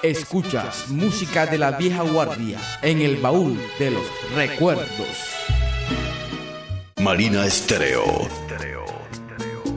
Escuchas música de la vieja guardia en el baúl de los recuerdos. Marina Estéreo.